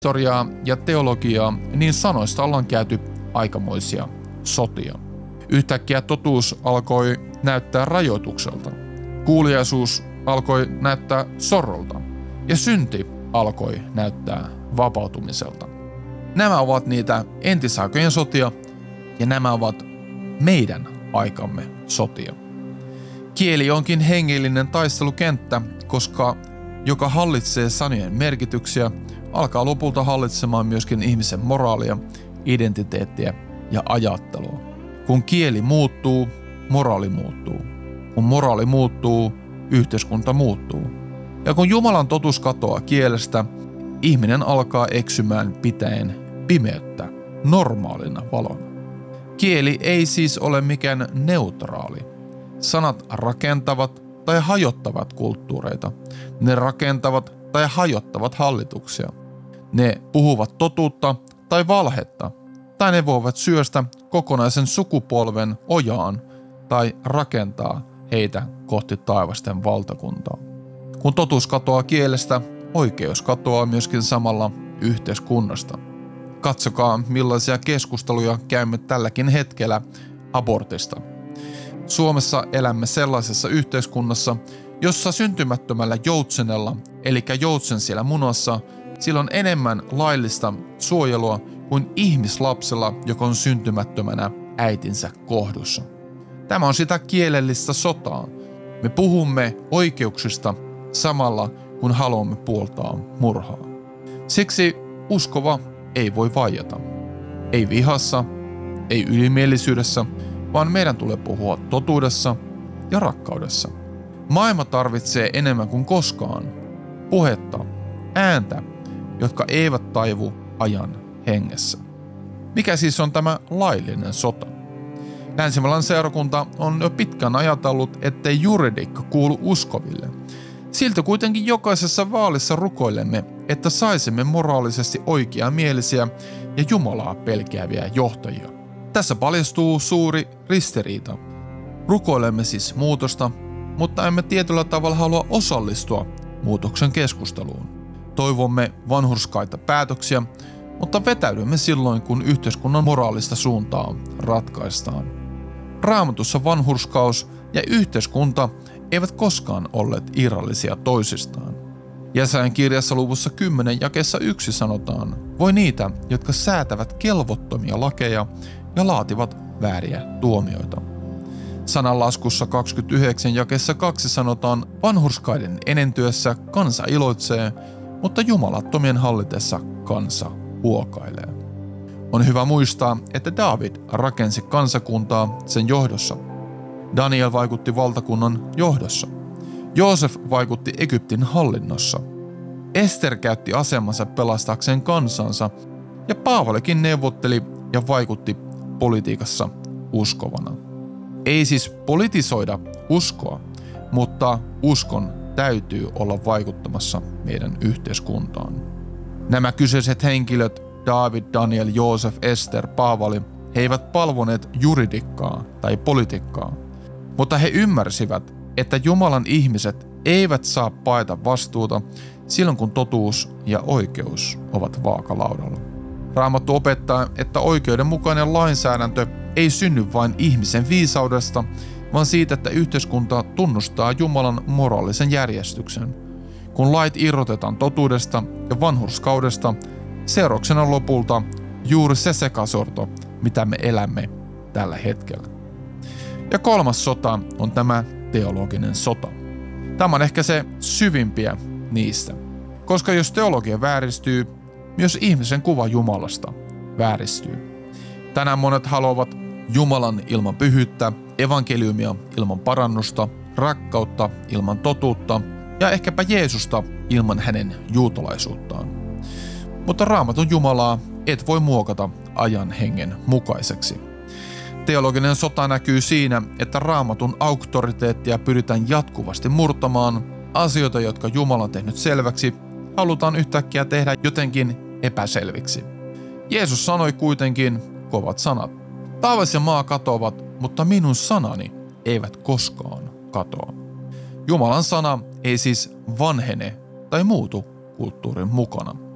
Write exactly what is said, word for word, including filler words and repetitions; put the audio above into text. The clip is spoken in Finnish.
historiaa ja teologiaa, niin sanoista ollaan käyty aikamoisia sotia. Yhtäkkiä totuus alkoi näyttää rajoitukselta. Kuuliaisuus alkoi näyttää sorrolta. Ja synti alkoi näyttää vapautumiselta. Nämä ovat niitä entisaikojen sotia ja nämä ovat meidän aikamme sotia. Kieli onkin hengellinen taistelukenttä, koska joka hallitsee sanojen merkityksiä, alkaa lopulta hallitsemaan myöskin ihmisen moraalia, identiteettiä ja ajattelua. Kun kieli muuttuu, moraali muuttuu. Kun moraali muuttuu, yhteiskunta muuttuu. Ja kun Jumalan totuus katoaa kielestä, ihminen alkaa eksymään pitäen pimeyttä normaalina valona. Kieli ei siis ole mikään neutraali. Sanat rakentavat tai hajottavat kulttuureita. Ne rakentavat tai hajottavat hallituksia. Ne puhuvat totuutta tai valhetta, tai ne voivat syöstä kokonaisen sukupolven ojaan tai rakentaa heitä kohti taivasten valtakuntaa. Kun totuus katoaa kielestä, oikeus katoaa myöskin samalla yhteiskunnasta. Katsokaa, millaisia keskusteluja käymme tälläkin hetkellä abortista. Suomessa elämme sellaisessa yhteiskunnassa, jossa syntymättömällä joutsenella, eli joutsen siellä munassa, sillä on enemmän laillista suojelua kuin ihmislapsella, joka on syntymättömänä äitinsä kohdussa. Tämä on sitä kielellistä sotaa. Me puhumme oikeuksista samalla, kun haluamme puoltaa murhaa. Siksi uskova ei voi vaieta. Ei vihassa, ei ylimielisyydessä, vaan meidän tulee puhua totuudessa ja rakkaudessa. Maailma tarvitsee enemmän kuin koskaan puhetta, ääntä, jotka eivät taivu ajan hengessä. Mikä siis on tämä laillinen sota? Länsimaalainen seurakunta on jo pitkään ajatellut, ettei juridiikka kuulu uskoville. Silti kuitenkin jokaisessa vaalissa rukoilemme, että saisimme moraalisesti oikeamielisiä ja Jumalaa pelkääviä johtajia. Tässä paljastuu suuri ristiriita. Rukoilemme siis muutosta, mutta emme tietyllä tavalla halua osallistua muutoksen keskusteluun. Toivomme vanhurskaita päätöksiä, mutta vetäydymme silloin, kun yhteiskunnan moraalista suuntaa ratkaistaan. Raamatussa vanhurskaus ja yhteiskunta eivät koskaan olleet irrallisia toisistaan. Jesajan kirjassa luvussa kymmenen jakeessa yksi sanotaan, voi niitä, jotka säätävät kelvottomia lakeja ja laativat vääriä tuomioita. Sananlaskussa kaksikymmentäyhdeksän jakeessa kaksi sanotaan, vanhurskaiden enentyessä kansa iloitsee, mutta jumalattomien hallitessa kansa huokailee. On hyvä muistaa, että Daavid rakensi kansakuntaa sen johdossa. Daniel vaikutti valtakunnan johdossa. Joosef vaikutti Egyptin hallinnossa. Ester käytti asemansa pelastaakseen kansansa ja Paavalikin neuvotteli ja vaikutti politiikassa uskovana. Ei siis politisoida uskoa, mutta uskon täytyy olla vaikuttamassa meidän yhteiskuntaan. Nämä kyseiset henkilöt, Daavid, Daniel, Joosef, Ester, Paavali, he eivät palvoneet juridikkaa tai politiikkaa, mutta he ymmärsivät, että Jumalan ihmiset eivät saa paeta vastuuta silloin, kun totuus ja oikeus ovat vaakalaudalla. Raamattu opettaa, että oikeudenmukainen lainsäädäntö ei synny vain ihmisen viisaudesta, vaan siitä, että yhteiskunta tunnustaa Jumalan moraalisen järjestyksen. Kun lait irrotetaan totuudesta ja vanhurskaudesta, seurauksena lopulta juuri se sekasorto, mitä me elämme tällä hetkellä. Ja kolmas sota on tämä teologinen sota. Tämä on ehkä se syvimpiä niistä, koska jos teologia vääristyy, myös ihmisen kuva Jumalasta vääristyy. Tänään monet haluavat Jumalan ilman pyhyyttä, evankeliumia ilman parannusta, rakkautta ilman totuutta ja ehkäpä Jeesusta ilman hänen juutalaisuuttaan. Mutta Raamatun Jumalaa et voi muokata ajan hengen mukaiseksi. Teologinen sota näkyy siinä, että Raamatun auktoriteettia pyritään jatkuvasti murtamaan, asioita, jotka Jumala on tehnyt selväksi, halutaan yhtäkkiä tehdä jotenkin epäselviksi. Jeesus sanoi kuitenkin kovat sanat. Taivas ja maa katoavat, mutta minun sanani eivät koskaan katoa. Jumalan sana ei siis vanhene tai muutu kulttuurin mukana.